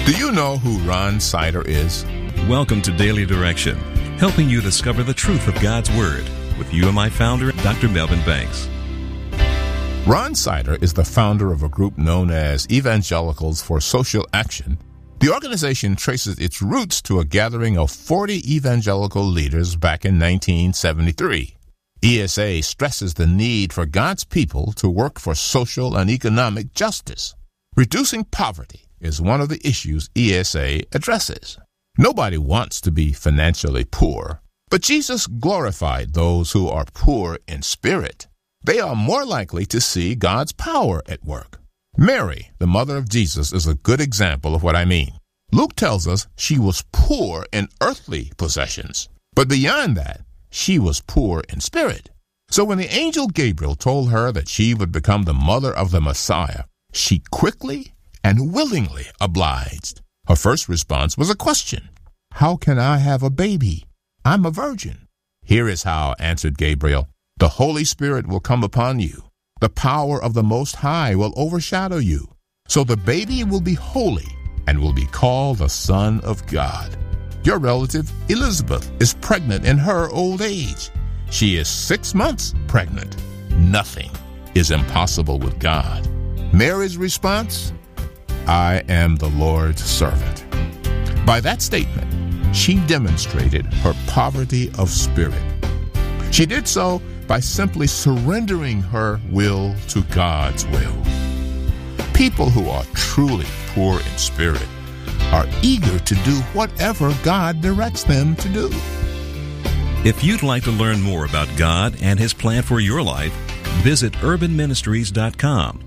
Do you know who Ron Sider is? Welcome to Daily Direction, helping you discover the truth of God's Word with UMI founder, Dr. Melvin Banks. Ron Sider is the founder of a group known as Evangelicals for Social Action. The organization traces its roots to a gathering of 40 evangelical leaders back in 1973. ESA stresses the need for God's people to work for social and economic justice. Reducing poverty is one of the issues ESA addresses. Nobody wants to be financially poor, but Jesus glorified those who are poor in spirit. They are more likely to see God's power at work. Mary, the mother of Jesus, is a good example of what I mean. Luke tells us she was poor in earthly possessions, but beyond that, she was poor in spirit. So when the angel Gabriel told her that she would become the mother of the Messiah, she quickly and willingly obliged. Her first response was a question. How can I have a baby? I'm a virgin. Here is how, answered Gabriel. The Holy Spirit will come upon you. The power of the Most High will overshadow you. So the baby will be holy and will be called the Son of God. Your relative, Elizabeth, is pregnant in her old age. She is 6 months pregnant. Nothing is impossible with God. Mary's response? I am the Lord's servant. By that statement, she demonstrated her poverty of spirit. She did so by simply surrendering her will to God's will. People who are truly poor in spirit are eager to do whatever God directs them to do. If you'd like to learn more about God and His plan for your life, visit urbanministries.com.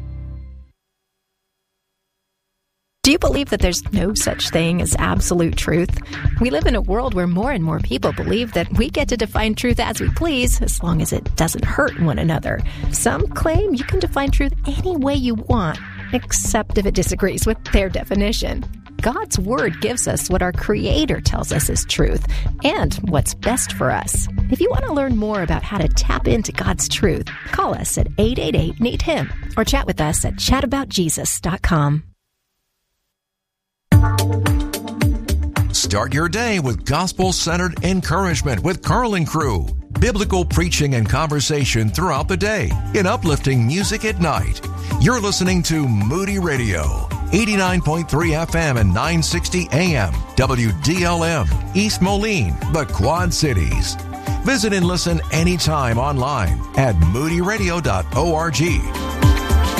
Do you believe that there's no such thing as absolute truth? We live in a world where more and more people believe that we get to define truth as we please, as long as it doesn't hurt one another. Some claim you can define truth any way you want, except if it disagrees with their definition. God's Word gives us what our Creator tells us is truth and what's best for us. If you want to learn more about how to tap into God's truth, call us at 888-NEED-HIM or chat with us at chataboutjesus.com. Start your day with gospel-centered encouragement with Carl and Crew. Biblical preaching and conversation throughout the day in uplifting music at night. You're listening to Moody Radio, 89.3 FM and 960 AM, WDLM, East Moline, the Quad Cities. Visit and listen anytime online at moodyradio.org.